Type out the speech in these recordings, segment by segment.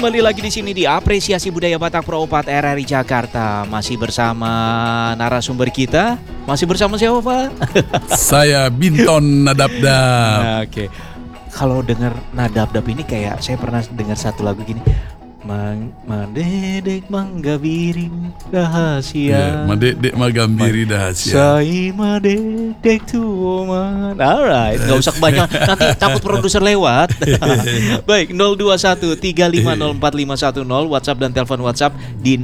kembali lagi di sini di Apresiasi Budaya Batak Pro 4 RRI Jakarta. Masih bersama narasumber kita. Masih bersama siapa, Pak? Saya Binton Nadabdab. Oke. Kalau dengar Nadabdab ini kayak saya pernah dengar satu lagu gini. Mandedek manggabirin rahasia. Mandedek magambiri rahasia. Saya mandedek tuoman. Alright, nggak usah banyak. Nanti takut produser lewat. Baik, 021-3504510 WhatsApp dan telepon WhatsApp di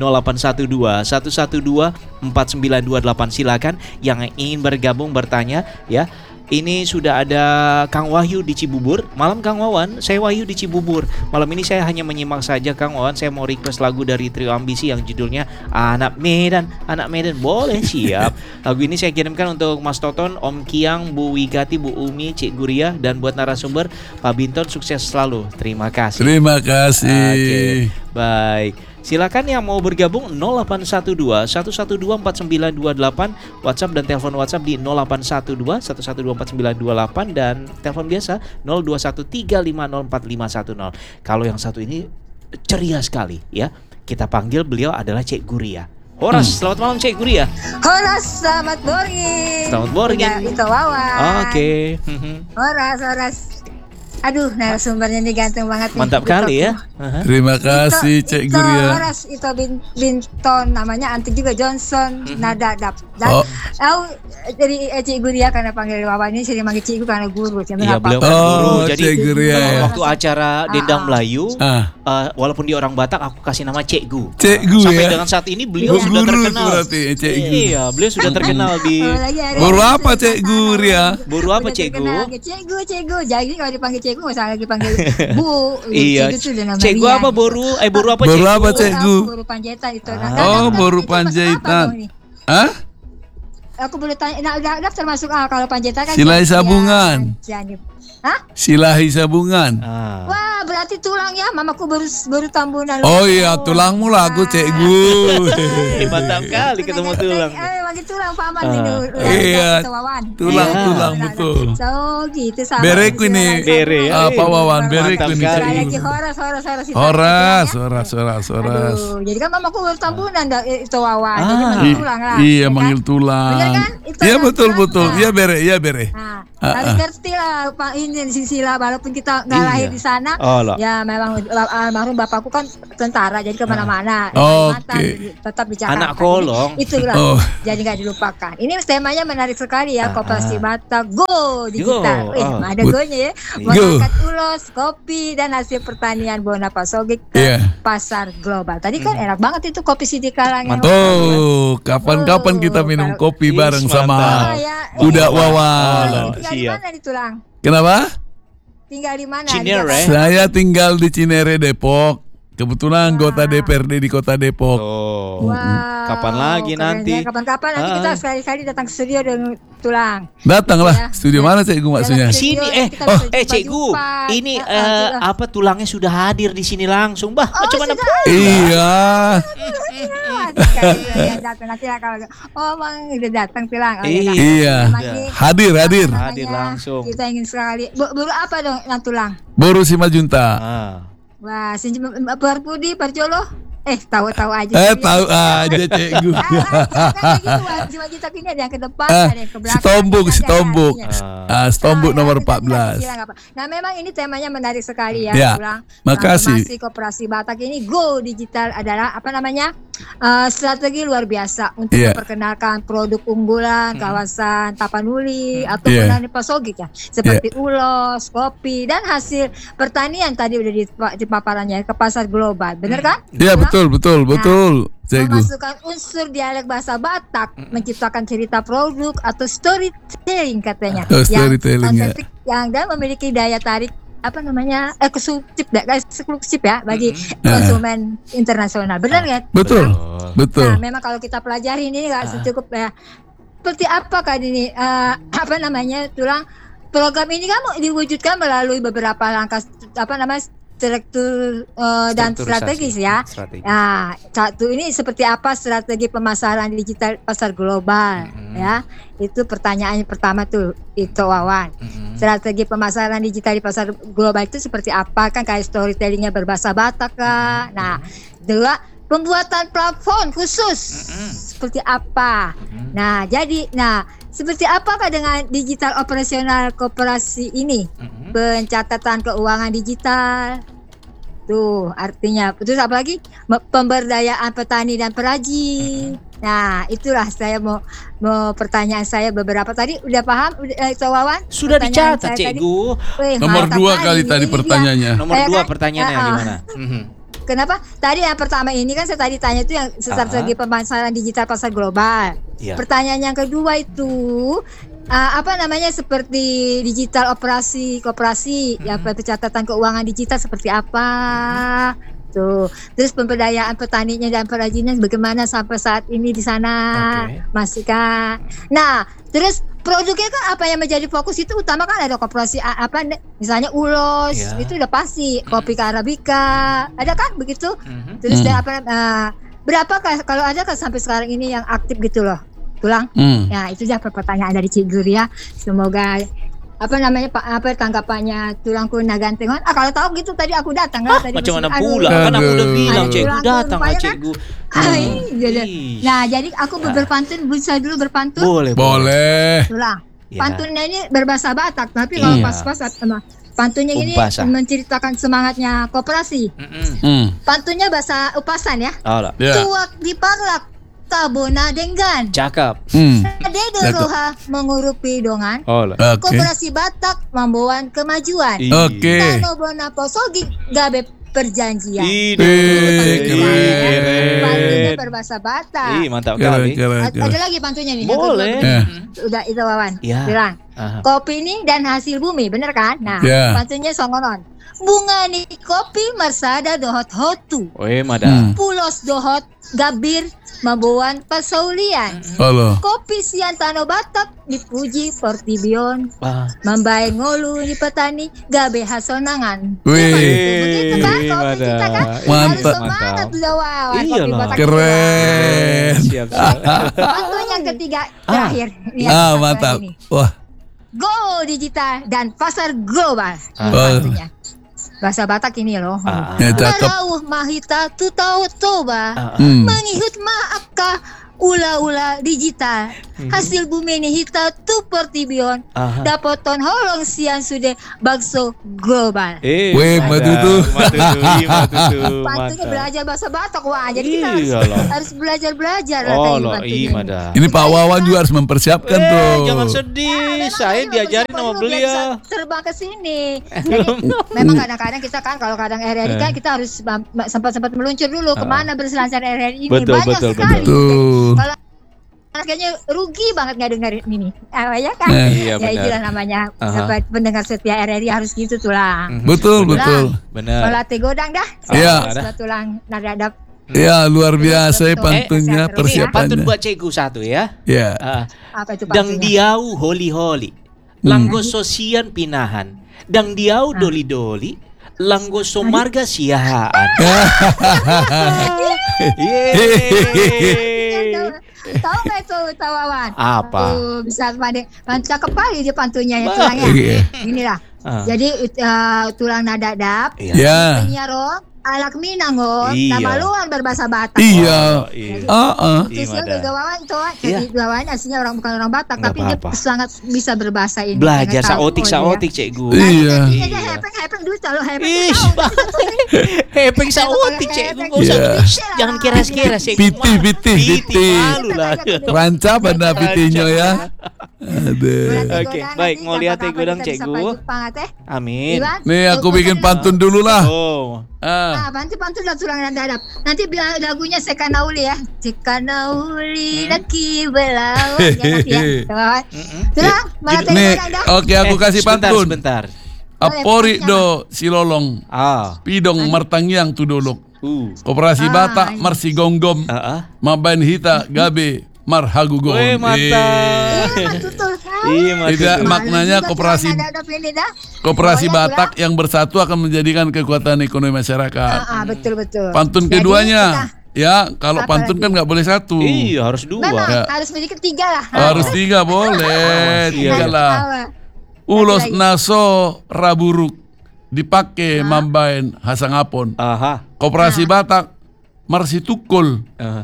0812-112-4928. Silakan yang ingin bergabung bertanya ya. Ini sudah ada Kang Wahyu di Cibubur. Malam Kang Wawan, saya Wahyu di Cibubur. Malam ini saya hanya menyimak saja Kang Wawan. Saya mau request lagu dari Trio Ambisi yang judulnya Anak Medan. Anak Medan, boleh, siap. Lagu ini saya kirimkan untuk Mas Toton, Om Kiang, Bu Wigati, Bu Umi, Cik Guria. Dan buat narasumber Pak Binton, sukses selalu. Terima kasih. Terima kasih. Oke, baik. Silakan yang mau bergabung 0812-112-4928 WhatsApp dan telepon WhatsApp di 0812-112-4928 dan telepon biasa 0213504510. Kalau yang satu ini ceria sekali ya. Kita panggil beliau adalah Cik Guria. Horas, selamat malam Cik Guria. Horas, selamat morning. Selamat morning. Itu Wawan. Oke. Horas. Aduh, narasumbernya ini ganteng banget. Mantap kali ya. Terima kasih Cik Guria. Horas, itu Binton, namanya antik juga Johnson, Nadabdab. Dan jadi Cik Guria karena panggil Wawan ini sering manggil Cikgu karena guru. Iya, beliau kan guru. Jadi Cik Guria. waktu acara Dendang Melayu, walaupun dia orang Batak, aku kasih nama Cikgu. Cikgu Sampai ya. dengan saat ini beliau Guru sudah terkenal. berarti Cikgu. Iya, beliau sudah terkenal di. Baru apa Cik Guria? Buru apa Cikgu? Cikgu. Jadi kalau dipanggil Cikgu nggak usah lagi panggil Bu. Iya. Cikgu apa boru? Boru apa Boru Cikgu? apa Cikgu? Boru Panjaitan itu. Boru Panjaitan. Hah? Aku boleh tanya, Nadabdab termasuk kalau Panjaitan kan Silai sabungan. Hah? Silahi sabungan. Wah, berarti tulang ya. Mamaku baru tambunan. Oh iya, tulangmu lah aku Cikgu. Mantap kali ketemu tulang. Manggil tulang paman ini. Iya. Tulang betul. So gitu sama. Bereku ini. Bere. Apa Wawan? Bereku ini Lagi Cikgu. horas. Horas. Aduh, jadi kan mamaku baru tambunan itu Wawan. Jadi manggil tulang lah. Iya, ya kan? manggil tulang. Bener kan? Itu Iya kan betul. tulang. Iya bere. Nah, harus ngerti lah Pak ini silsilah walaupun kita nggak lahir di sana. Ya memang almarhum bapakku kan tentara jadi kemana-mana. Oke. Tetap di Jakarta. Anak kolong. Itulah. Jadi nggak dilupakan. Ini temanya menarik sekali ya. Koperasi Batak Go digital. Ada go-nya ya. Mengangkat ulos, kopi dan hasil pertanian Bona Pasogik ke pasar global. Tadi kan enak banget itu kopi Sidikalang. Kapan-kapan kita minum kopi bareng sama Udah Wawan. Tinggal di mana di Tulang? Kenapa? Tinggal di mana? Cinere. Saya tinggal di Cinere, Depok. Kebetulan anggota DPRD di Kota Depok. Wow, kapan lagi nanti? Kapan-kapan nanti kita sekali-kali datang ke studio dan Tulang. Datanglah. Studio mana Cikgu maksudnya? Sini Cikgu. Ini apa tulangnya sudah hadir di sini langsung, Bah. Macam mana? Iya. Nanti kalau Bang udah datang Tulang. Iya. Hadir langsung. Kita ingin sekali. Baru apa dong Tulang? Boru Simajunta. Wah, Parpudi, Parjolo. Tahu aja. Tahu aja Cikgu. Juta ini ada yang ke depan, ada yang ke belakang. Setombuk. Setombuk nomor 14. Nah, memang ini temanya menarik sekali ya. Makasih. Koperasi Batak ini Go Digital adalah apa namanya? Strategi luar biasa untuk memperkenalkan produk unggulan kawasan Tapanuli atau Pasogik ya, seperti ulos, kopi dan hasil pertanian tadi udah di paparannya ke pasar global. Bener kan? Iya, betul. Memasukkan unsur dialek bahasa Batak, menciptakan cerita produk atau storytelling katanya. Storytelling yang dan memiliki daya tarik apa namanya eksklusif ya bagi konsumen internasional. Benar kan? Betul. Nah, memang kalau kita pelajari ini nggak cukup ya. Seperti apa kan ini apa namanya Tulang program ini kan diwujudkan melalui beberapa langkah struktur dan strategis ya. Strategi. Nah, satu ini seperti apa strategi pemasaran digital pasar global ya. Itu pertanyaan pertama tuh itu Wawan. Strategi pemasaran digital di pasar global itu seperti apa, kan kayak storytellingnya berbahasa Batak kah. Nah, dua, pembuatan platform khusus seperti apa. Nah, seperti apakah dengan digital operasional koperasi ini? Pencatatan keuangan digital. Tuh, artinya. Terus apa lagi? Pemberdayaan petani dan perajin. Nah, itulah saya mau pertanyaan saya beberapa tadi udah paham Wawan? Sudah Pertanyaan dicatat, saya tadi. Cikgu. Wih, Nomor mantap 2 kali tadi Ini dia. pertanyaannya. Nomor Saya 2 kan, pertanyaannya gimana? Kenapa? Tadi yang pertama ini kan saya tadi tanya itu yang strategi pemasaran digital pasar global. Iya. Pertanyaan yang kedua itu seperti digital koperasi, ya pencatatan keuangan digital seperti apa? Tuh. Terus pemberdayaan petaninya dan perajinnya bagaimana sampai saat ini di sana? Masih kan? Nah, terus produknya kan apa yang menjadi fokus itu utama kan ada koperasi misalnya ulos itu udah pasti, kopi arabica ada kan begitu. Terus berapa kalau ada kan sampai sekarang ini yang aktif gitu loh tulang. Ya itu dia pertanyaan dari Cik Guru ya. Semoga tanggapannya tulangku nagantengon. Kalau tahu gitu tadi aku datang kan tadi. Macam mana pula? Kan aku udah bilang Cikgu datang lah Cikgu. Nah, jadi aku berpantun, bisa dulu berpantun. Boleh. Tulang. Pantunnya ini berbahasa Batak, tapi kalau pas-pas pantunnya ini menceritakan semangatnya koperasi. Pantunnya bahasa Upasan ya. Tuak diparlak tabona denggan. Cakap. Dedo roha mengurupi dongan. Koperasi Batak membawa kemajuan. Tano bona posogi gabe perjanjian. Pantunnya berbahasa Batak. Mantap kali. Ada lagi pantunnya nih. Boleh. Udah itu Wawan. Bilang. Kopi ini dan hasil bumi, bener kan? Nah, pantunnya songonon. Bunga ni kopi marsada dohot hotu. Pulos dohot gabir membawan pasaulian. Kopi sian Tano Batak dipuji Fortibion. Membaik ngolu di petani gabe hasonangan. Begitu kan kopi kita kan? Harus semangat udah Wawan. Kopi Batak. Keren. Pantun yang ketiga terakhir. Mantap. Wah. Go digital dan pasar global. Pantunnya. Bahasa Batak ini loh. Marauh mahita tu tahu toba. Mangihut maakah ula-ula digital. Hasil bumi ini hita tu pertibion. Dapoton holong sian sudah bakso global. Matutu. Pantunya belajar bahasa Batak. Wah, jadi kita harus belajar Ini Pak Wawan juga harus mempersiapkan tuh. Jangan sedih. Saya diajarin sama beliau. Terbang ke sini. Jadi memang kadang-kadang kita kan kalau kadang RRI kan kita harus sempat meluncur dulu kemana berselancar RRI ini. Banyak sekali. Kalau kayaknya rugi banget nggak dengerin ini, ya kan? Iya, ya itulah namanya pendengar setia RRI harus gitu tulang. Betul. Benar. Melatih godang dah. Iya. Tulang nadadap. Ya luar biasa pantunnya persiapannya. Pantun buat Cikgu satu ya. Ya. Apa itu Dang pantunnya? diau holi-holi, langgo sosian pinahan. Dang diau doli-doli, langgo somarga siahaan. Tahu nggak itu Wawan? Apa? Bisa cakep kali dia pantunnya ya tulangnya. Inilah. Jadi tulang nadadap. Ya. Penyaro alak Minango, nama luar berbahasa Batak. Iya. Terusnya juga Wawan itu, jadi Wawan aslinya bukan orang Batak, tapi dia sangat bisa berbahasa ini. Belajar saotik Cikgu. Iya. Hepeng dulu kalau hepeng saotik Cikgu. Jangan kira-kira Cikgu. Piti. Malu lah. Ranca pada pitinya ya. Aduh. Oke, baik, mau lihat godang Cikgu. Amin. Nih aku bikin pantun dulu lah. Pantun dan tulang nadadap. Nanti bilang lagunya Sekanauli ya. Sekanauli laki belawan. Tulang, nih, oke aku kasih pantun. Sebentar. Apori do silolong. Pidong martangyang tudolok. Koperasi Batak marsi gonggom. Maban hita gabe marhagugom. Mantap. Iya, Mas. Tidak, Itu. maknanya koperasi Pokoknya Batak yang bersatu akan menjadikan kekuatan ekonomi masyarakat. betul. Pantun Jadi keduanya, ya kalau Apa pantun lagi? kan nggak boleh satu. Iya, harus dua. Memang Ya. harus menjadi ketiga lah. Harus 3 boleh, 3 lah. Ulos Lagi. naso raburuk dipakai mambain hasangapon. Aha. Koperasi Batak marsi tukul Aha.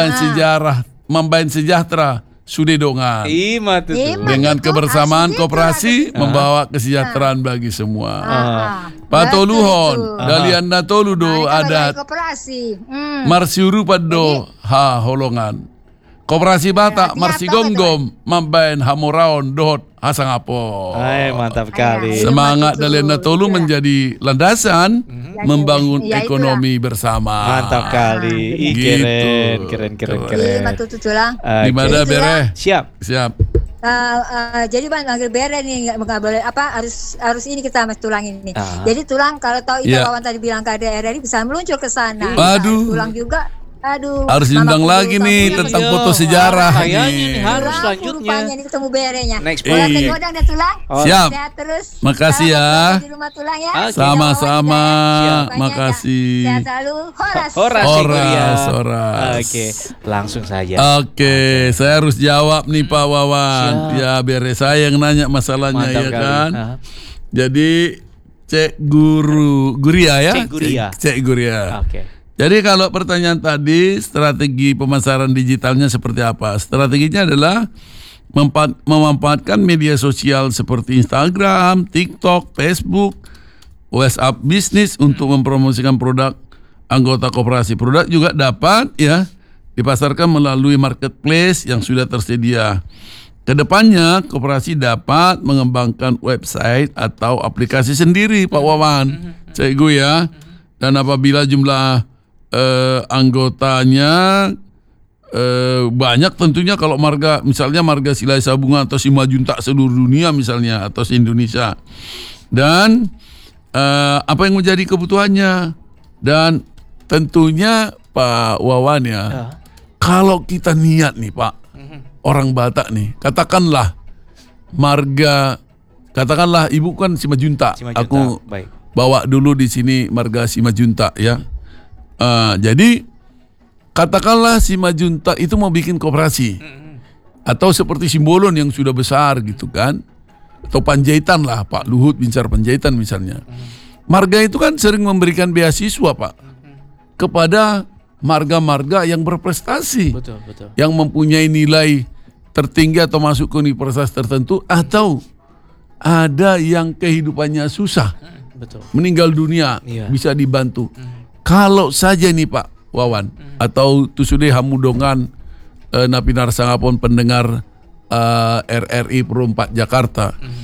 mambain sejahtera sudedongan. Ima tuh. Dengan Betul, kebersamaan asli koperasi itu, membawa kesejahteraan bagi semua. Patoluhon Patoluhon dalian natoludo adat koperasi. marsiuru pado ha holongan. Koperasi Batak Artinya marsi apa, gonggom mambain hamoraon dohot hasangapon. Hai, mantap kali. Iya. Semangat Betul, dalian natolu itulah. menjadi landasan membangun Ya, itulah. ekonomi bersama. Mantap kali. Ih, Gitu. keren. Iya, betul tulang. Di mana Oke. bere? Siap. Siap. Jadi bang manggil bere nih nggak boleh harus ini kita mas tulang ini. Ah. Jadi tulang kalau tahu Iya. Wawan tadi bilang ke RRI bisa meluncur ke sana. Aduh. Tulang juga. Aduh. Harus diundang Mama lagi kumpul nih tamu. tentang Iya. foto sejarah Kayaknya nih. nih harus Tulang, selanjutnya. rupanya nih ketemu berenya. Next Boleh Iya. ke godang deh tulang. Oh. Siap. Sehat terus. Makasih ya. Selamat di rumah tulang ya. Oke. Sama-sama. Siap. Makasih. Sehat selalu. Horas. Horas. Horas, horas. Oke, langsung saja. Oke, saya harus jawab nih Pak Wawan. Siap. Ya biar saya yang nanya masalahnya Mantap ya kali. kan. Ah. Jadi Cek Guria ya. Cek Guria. Cek Guria. Oke. Jadi kalau pertanyaan tadi strategi pemasaran digitalnya seperti apa? Strateginya adalah memanfaatkan media sosial seperti Instagram, TikTok, Facebook, WhatsApp bisnis untuk mempromosikan produk anggota koperasi. Produk juga dapat ya dipasarkan melalui marketplace yang sudah tersedia. Kedepannya koperasi dapat mengembangkan website atau aplikasi sendiri Pak Wawan, Cikgu ya. Dan apabila jumlah anggotanya banyak tentunya kalau misalnya marga Silai Sabungan atau Simajuntak seluruh dunia misalnya atau se-Indonesia. Dan apa yang menjadi kebutuhannya dan tentunya Pak Wawan ya. Kalau kita niat nih Pak orang Batak nih, katakanlah ibu kan Simajuntak. Aku Baik. bawa dulu di sini marga Simajuntak ya. Jadi katakanlah Simajuntak itu mau bikin koperasi atau seperti Simbolon yang sudah besar gitu kan, atau Panjaitan lah Pak Luhut Binsar Panjaitan misalnya. Marga itu kan sering memberikan beasiswa Pak kepada marga-marga yang berprestasi, Betul. yang mempunyai nilai tertinggi atau masuk ke universitas tertentu atau ada yang kehidupannya susah. Betul. Meninggal dunia Iya. bisa dibantu. Kalau saja nih Pak Wawan atau Tusude Hamudongan Napinar Sangapon pendengar RRI Pro 4 Jakarta,